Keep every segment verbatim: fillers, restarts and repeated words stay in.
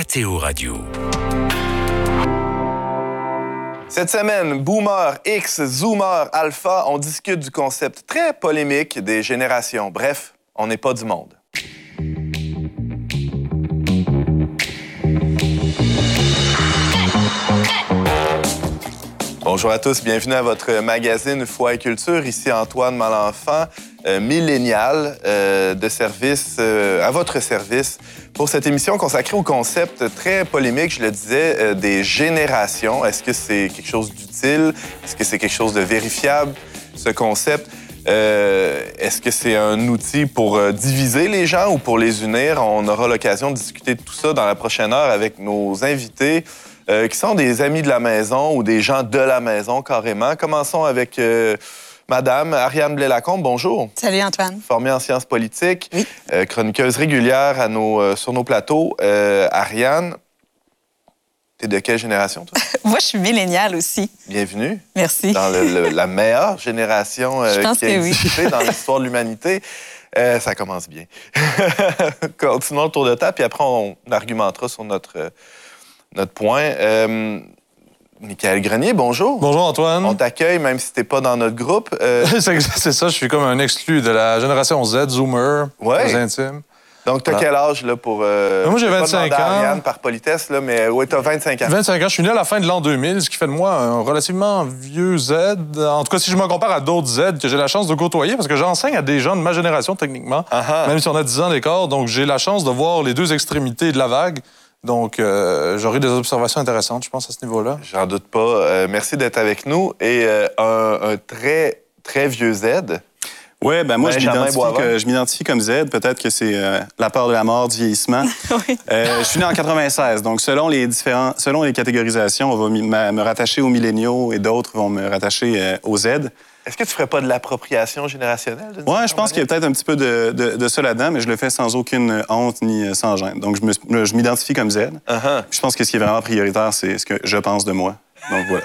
Météo Radio. Cette semaine, Boomer, X, Zoomer, Alpha, on discute du concept très polémique des générations. Bref, on n'est pas du monde. Bonjour à tous, bienvenue à votre magazine Foi et Culture. Ici Antoine Malenfant, euh, millénial euh, de service, euh, à votre service pour cette émission consacrée au concept très polémique, je le disais, euh, des générations. Est-ce que c'est quelque chose d'utile? Est-ce que c'est quelque chose de vérifiable, ce concept? Euh, est-ce que c'est un outil pour euh, diviser les gens ou pour les unir? On aura l'occasion de discuter de tout ça dans la prochaine heure avec nos invités. Euh, qui sont des amis de la maison ou des gens de la maison, carrément. Commençons avec euh, Madame Ariane Blais-Lacombe. Bonjour. Salut, Antoine. Formée en sciences politiques, oui. euh, chroniqueuse régulière à nos, euh, sur nos plateaux. Euh, Ariane, t'es de quelle génération, toi? Moi, je suis milléniale aussi. Bienvenue. Merci. Dans le, le, la meilleure génération euh, qui a existé oui. dans l'histoire de l'humanité. Euh, ça commence bien. Continuons le tour de table, puis après, on argumentera sur notre... Euh, Notre point. Euh, Michael Grenier, bonjour. Bonjour, Antoine. On t'accueille, même si t'es pas dans notre groupe. Euh... c'est ça, je suis comme un exclu de la génération Z, Zoomer, ouais. aux intimes. Donc, t'as ah. quel âge, là, pour... Euh... Moi, j'ai vingt-cinq ans. Pas Ariane par politesse, là, mais oui, t'as vingt-cinq ans. vingt-cinq ans. Je suis né à la fin de l'an deux mille, ce qui fait de moi un relativement vieux Z. En tout cas, si je me compare à d'autres Z que j'ai la chance de côtoyer, parce que j'enseigne à des gens de ma génération, techniquement, uh-huh. même si on a dix ans d'écart. Donc, j'ai la chance de voir les deux extrémités de la vague. Donc, euh, j'aurai des observations intéressantes, je pense, à ce niveau-là. J'en doute pas. Euh, merci d'être avec nous. Et euh, un, un très, très vieux Z. Oui, ben moi, je m'identifie, que, je m'identifie comme Z. Peut-être que c'est euh, la peur de la mort, du vieillissement. oui. euh, je suis né en quatre-vingt-seize. Donc, selon les, différents, selon les catégorisations, on va me, me rattacher aux milléniaux et d'autres vont me rattacher euh, aux Z. Est-ce que tu ferais pas de l'appropriation générationnelle? Oui, je pense qu'il y a peut-être un petit peu de, de, de ça là-dedans, mais je le fais sans aucune honte ni sans gêne. Donc, je, me, je m'identifie comme Z. Uh-huh. Je pense que ce qui est vraiment prioritaire, c'est ce que je pense de moi. Donc, voilà.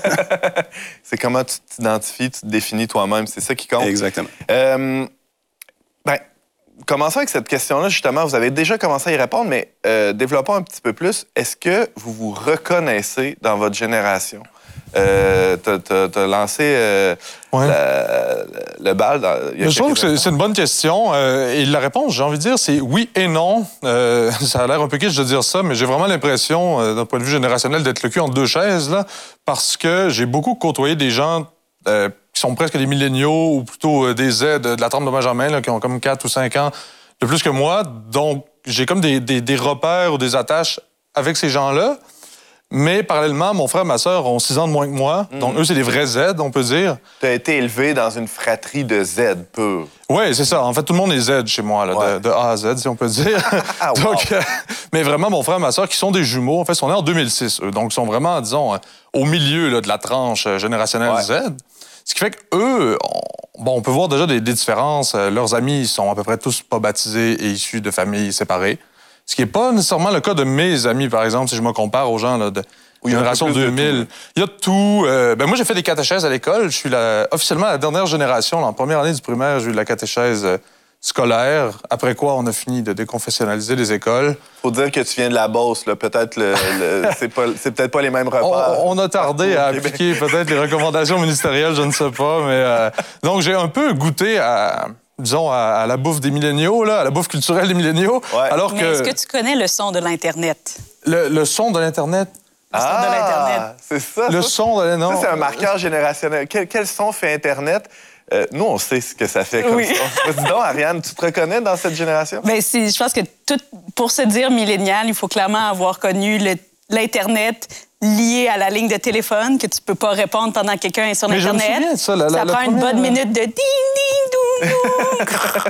C'est comment tu t'identifies, tu te définis toi-même. C'est ça qui compte. Exactement. Euh, ben, commençons avec cette question-là, justement. Vous avez déjà commencé à y répondre, mais euh, développons un petit peu plus. Est-ce que vous vous reconnaissez dans votre génération? Euh, t'as, t'as, t'as lancé euh, ouais. la, le bal. Dans, il y a je trouve que c'est, c'est une bonne question. Euh, et la réponse, j'ai envie de dire, c'est oui et non. Euh, ça a l'air un peu kitsch de dire ça, mais j'ai vraiment l'impression, euh, d'un point de vue générationnel, d'être le cul entre deux chaises, là, parce que j'ai beaucoup côtoyé des gens euh, qui sont presque des milléniaux ou plutôt euh, des Z de la trempe de Benjamin, là, qui ont comme quatre ou cinq ans de plus que moi. Donc, j'ai comme des, des, des repères ou des attaches avec ces gens-là. Mais parallèlement, mon frère et ma sœur ont six ans de moins que moi. Mmh. Donc, eux, c'est des vrais Z, on peut dire. Tu as été élevé dans une fratrie de Z pur. Oui, c'est ça. En fait, tout le monde est Z chez moi, là, ouais. de, de A à Z, si on peut dire. ah, wow. Donc, euh, mais vraiment, mon frère et ma sœur, qui sont des jumeaux, en fait, sont nés en deux mille six, eux. Donc, ils sont vraiment, disons, au milieu là, de la tranche générationnelle ouais. Z. Ce qui fait qu'eux, on, bon, on peut voir déjà des, des différences. Leurs amis sont à peu près tous pas baptisés et issus de familles séparées. Ce qui n'est pas nécessairement le cas de mes amis, par exemple, si je me compare aux gens là, de oui, génération deux mille. Il y a de tout. Euh, ben moi, j'ai fait des catéchèses à l'école. Je suis la, officiellement la dernière génération. Là, en première année du primaire, j'ai eu de la catéchèse euh, scolaire. Après quoi, on a fini de déconfessionnaliser les écoles. Faut dire que tu viens de la Beauce, là. Peut-être le, le c'est, pas, c'est peut-être pas les mêmes repas. On, on a tardé à appliquer peut-être les recommandations ministérielles, je ne sais pas. Mais euh, donc, j'ai un peu goûté à... disons, à, à la bouffe des milléniaux, là, à la bouffe culturelle des milléniaux. Ouais. Alors Mais que... est-ce que tu connais le son de l'Internet? Le, le son de l'Internet? Le son ah, de l'Internet. C'est ça. Le ça. son de l'Internet. Ça, c'est un marqueur générationnel. Quel, quel son fait Internet? Euh, nous, on sait ce que ça fait comme oui. ça. Dis donc, Ariane, tu te reconnais dans cette génération? Bien, c'est, je pense que tout, pour se dire millénial, il faut clairement avoir connu le, l'Internet lié à la ligne de téléphone, que tu peux pas répondre pendant que quelqu'un est sur Mais l'Internet. Je me souviens de ça, la, ça la, prend la une première... bonne minute de ding, ding, doum, doum.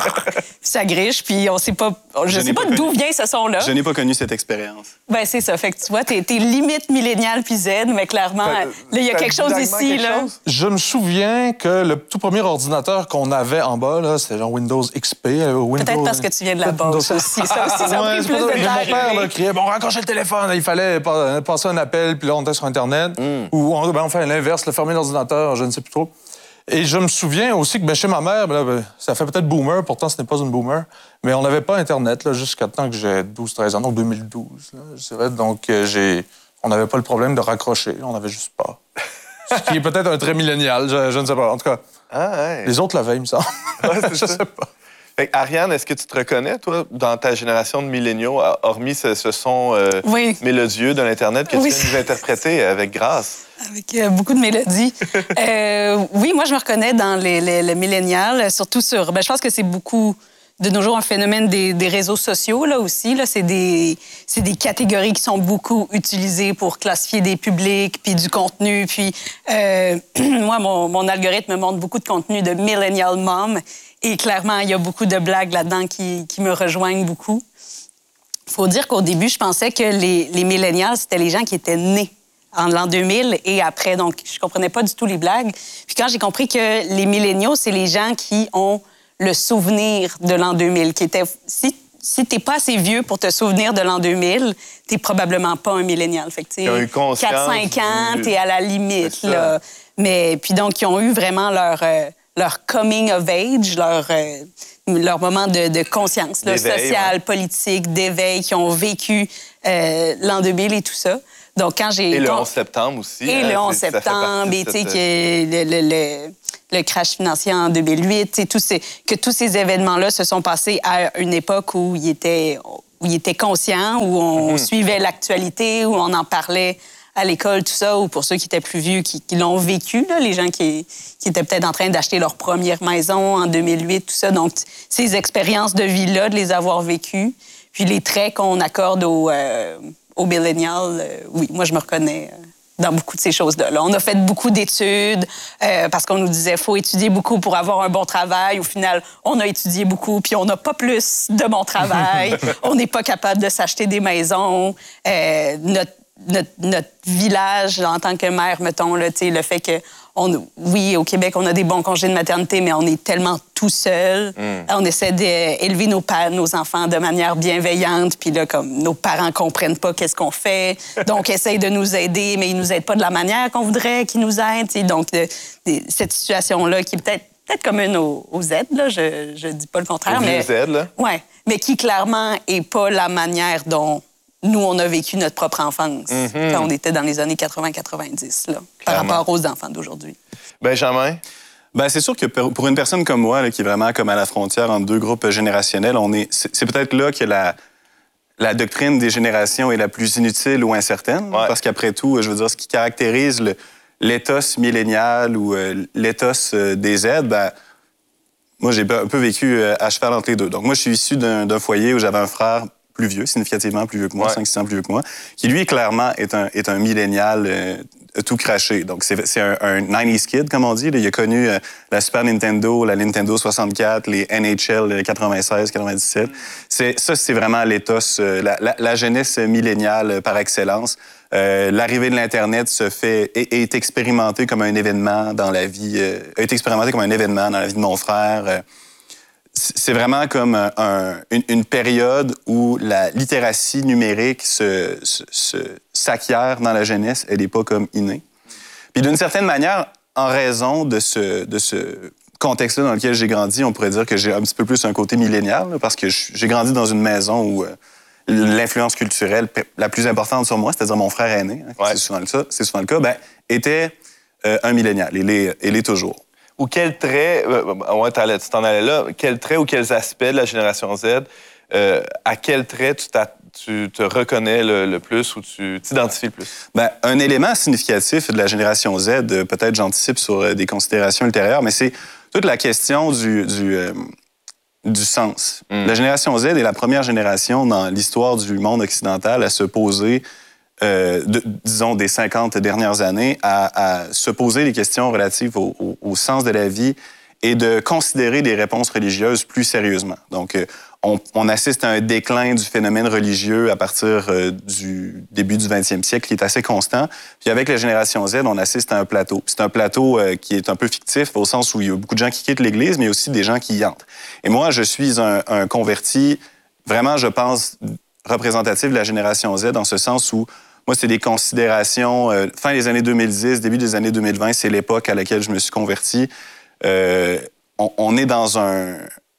Ça griche, puis on sait pas... Je, je sais pas, pas d'où vient ce son-là. Je n'ai pas connu cette expérience. Ben c'est ça. Fait que tu vois, t'es, t'es limite millénial puis Z, mais clairement, ça, là, il y a quelque chose ici, là. Chose? Je me souviens que le tout premier ordinateur qu'on avait en bas, là, c'était genre Windows X P. Windows... Peut-être parce que tu viens de la Beauce aussi. Ça aussi, ça a pris plus de temps. Mon père là, criait, bon, raccrochez le téléphone. Il fallait passer un appel, puis là, on était sur Internet. Mm. Ou on, ben, on fait l'inverse, le fermer l'ordinateur, je ne sais plus trop. Et je me souviens aussi que ben, chez ma mère, ben, là, ben, ça fait peut-être boomer, pourtant ce n'est pas une boomer, Mais on n'avait pas Internet là, jusqu'à temps que j'ai douze treize ans, donc deux mille douze, là, je dirais. Donc, euh, j'ai... on n'avait pas le problème de raccrocher. On n'avait juste pas. Ce qui est peut-être un trait millénial, je, je ne sais pas. En tout cas, ah, ouais. les autres l'avaient, il me semble. Ouais, c'est je ça. sais pas. Fait que, Ariane, est-ce que tu te reconnais, toi, dans ta génération de milléniaux, hormis ce, ce son euh, oui. mélodieux de l'Internet que oui. tu viens nous interpréter avec grâce? Avec euh, beaucoup de mélodies. euh, oui, moi, je me reconnais dans les, les, les millénials, surtout sur... Ben, je pense que c'est beaucoup, de nos jours, un phénomène des, des réseaux sociaux, là, aussi. Là. C'est des, c'est des catégories qui sont beaucoup utilisées pour classifier des publics, puis du contenu. Puis, euh, moi, mon, mon algorithme me montre beaucoup de contenu de Millennial Mom. Et clairement, il y a beaucoup de blagues là-dedans qui, qui me rejoignent beaucoup. Il faut dire qu'au début, je pensais que les, les millénials, c'était les gens qui étaient nés en l'an deux mille et après. Donc, je comprenais pas du tout les blagues. Puis quand j'ai compris que les milléniaux, c'est les gens qui ont le souvenir de l'an deux mille, qui était... Si, si t'es pas assez vieux pour te souvenir de l'an deux mille, t'es probablement pas un millénial. Fait que, tu sais, quatre cinq ans, du... t'es à la limite, là. Mais, puis donc, ils ont eu vraiment leur... Euh, leur coming of age, leur, euh, leur moment de, de conscience là, sociale, ouais. politique, d'éveil, qui ont vécu euh, l'an deux mille et tout ça. Donc, quand j'ai... Et le onze septembre aussi. Et hein, le onze septembre, et tu sais, que le, le, le, le crash financier en deux mille huit, tous ces, que tous ces événements-là se sont passés à une époque où ils étaient, où ils étaient conscients, où on mm-hmm. suivait l'actualité, où on en parlait à l'école, tout ça, ou pour ceux qui étaient plus vieux, qui, qui l'ont vécu, là, les gens qui, qui étaient peut-être en train d'acheter leur première maison en deux mille huit, tout ça. Donc, ces expériences de vie-là, de les avoir vécues, puis les traits qu'on accorde aux, euh, aux millennials, euh, oui, moi, je me reconnais euh, dans beaucoup de ces choses-là. Là, on a fait beaucoup d'études euh, parce qu'on nous disait faut étudier beaucoup pour avoir un bon travail. Au final, on a étudié beaucoup, puis on n'a pas plus de bon travail. On n'est pas capable de s'acheter des maisons. Euh, notre Notre, notre village, en tant que mère, mettons, là, le fait que, on, oui, au Québec, on a des bons congés de maternité, mais on est tellement tout seul. Mm. On essaie d'élever nos, nos enfants de manière bienveillante, puis là, comme nos parents comprennent pas qu'est-ce qu'on fait, donc essayent de nous aider, mais ils nous aident pas de la manière qu'on voudrait qu'ils nous aident. T'sais. Donc, de, de, cette situation-là, qui est peut-être peut-être commune aux, aux Z, là, je, je dis pas le contraire, aux mais... Z, là? Ouais, mais qui, clairement, est pas la manière dont... nous, on a vécu notre propre enfance mm-hmm. quand on était dans les années quatre-vingts quatre-vingt-dix, là, par rapport aux enfants d'aujourd'hui. Benjamin? Ben, c'est sûr que pour une personne comme moi, là, qui est vraiment comme à la frontière entre deux groupes générationnels, on est, c'est, c'est peut-être là que la, la doctrine des générations est la plus inutile ou incertaine. Ouais. Parce qu'après tout, je veux dire, ce qui caractérise le, l'éthos millénial ou euh, l'éthos euh, des Z, ben, moi, j'ai un peu vécu euh, à cheval entre les deux. Donc, moi, je suis issu d'un, d'un foyer où j'avais un frère plus vieux, significativement plus vieux que moi, ouais. cinq six ans plus vieux que moi, qui, lui, clairement, est un, est un millénial euh, tout craché. Donc, c'est, c'est un, un nineties kid, comme on dit. Là. Il a connu euh, la Super Nintendo, la Nintendo soixante-quatre, les N H L quatre-vingt-seize quatre-vingt-dix-sept. Mm. C'est, ça, c'est vraiment l'éthos, euh, la, la, la jeunesse milléniale euh, par excellence. Euh, l'arrivée de l'Internet se fait est, est expérimentée comme un événement dans la vie, euh, est expérimentée comme un événement dans la vie de mon frère. Euh, C'est vraiment comme un, un, une, une période où la littératie numérique se, se, se, s'acquiert dans la jeunesse. Elle n'est pas comme innée. Puis d'une certaine manière, en raison de ce, de ce contexte-là dans lequel j'ai grandi, on pourrait dire que j'ai un petit peu plus un côté millénial, là, parce que j'ai grandi dans une maison où euh, l'influence culturelle la plus importante sur moi, c'est-à-dire mon frère aîné, hein, ouais. c'est, souvent le cas, c'est souvent le cas, ben, était euh, un millénial. Il est, il est toujours. Ou quel trait, euh, ouais, tu t'en allais là, quel trait ou quels aspects de la génération Z, euh, à quel trait tu, tu te reconnais le, le plus ou tu t'identifies le plus? Bien, un élément significatif de la génération Z, euh, peut-être j'anticipe sur euh, des considérations ultérieures, mais c'est toute la question du, du, euh, du sens. Mm. La génération Z est la première génération dans l'histoire du monde occidental à se poser Euh, de, disons, des cinquante dernières années, à, à se poser des questions relatives au, au, au sens de la vie et de considérer des réponses religieuses plus sérieusement. Donc, euh, on, on assiste à un déclin du phénomène religieux à partir euh, du début du vingtième siècle qui est assez constant. Puis avec la génération Z, on assiste à un plateau. C'est un plateau euh, qui est un peu fictif au sens où il y a beaucoup de gens qui quittent l'Église, mais aussi des gens qui y entrent. Et moi, je suis un, un converti vraiment, je pense, représentatif de la génération Z dans ce sens où moi, c'est des considérations, euh, fin des années deux mille dix, début des années deux mille vingt, c'est l'époque à laquelle je me suis converti. Euh, on, on est dans un,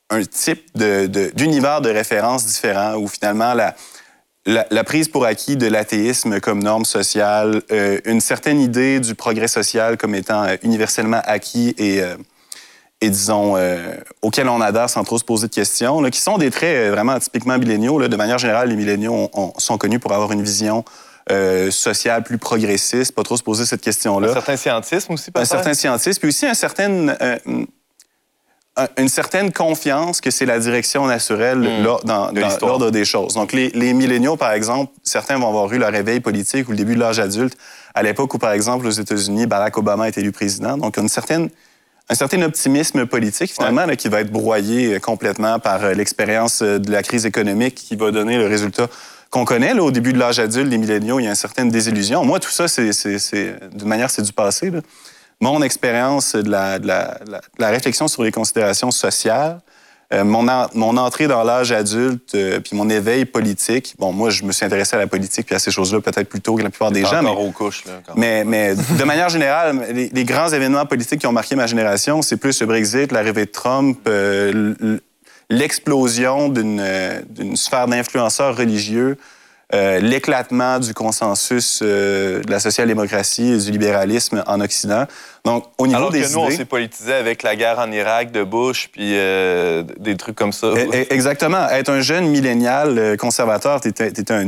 un type de, de, d'univers de référence différent où finalement la, la, la prise pour acquis de l'athéisme comme norme sociale, euh, une certaine idée du progrès social comme étant euh, universellement acquis et, euh, et disons, euh, auquel on adhère sans trop se poser de questions, là, qui sont des traits euh, vraiment typiquement milléniaux. Là. De manière générale, les milléniaux ont, ont, sont connus pour avoir une vision euh, sociale plus progressiste, pas trop se poser cette question-là. Un certain scientisme aussi, peut-être? Un certain scientisme, puis aussi un certain... Euh, une certaine confiance que c'est la direction naturelle mmh. là, dans, dans l'ordre des choses. Donc, les, les milléniaux, par exemple, certains vont avoir eu leur réveil politique ou le début de l'âge adulte à l'époque où, par exemple, aux États-Unis, Barack Obama est élu président. Donc, une certaine, un certain optimisme politique, finalement, ouais. là, qui va être broyé complètement par euh, l'expérience de la crise économique qui va donner le résultat qu'on connaît. Là, au début de l'âge adulte, les milléniaux, il y a une certaine désillusion. Moi, tout ça, c'est, c'est, c'est, d'une manière, c'est du passé, là. Mon expérience de la, de, la, de la réflexion sur les considérations sociales, euh, mon, en, mon entrée dans l'âge adulte, euh, puis mon éveil politique. Bon, moi, je me suis intéressé à la politique puis à ces choses-là peut-être plus tôt que la plupart des gens. Encore mais, aux couches, là. Mais, mais de manière générale, les, les grands événements politiques qui ont marqué ma génération, c'est plus le Brexit, l'arrivée de Trump, euh, l'explosion d'une, d'une sphère d'influenceurs religieux, Euh, l'éclatement du consensus euh, de la social-démocratie et du libéralisme en Occident. Donc, au niveau Alors des que nous, idées, on s'est politisé avec la guerre en Irak de Bush, puis euh, des trucs comme ça. Exactement. Être un jeune millénial conservateur, t'étais, t'étais un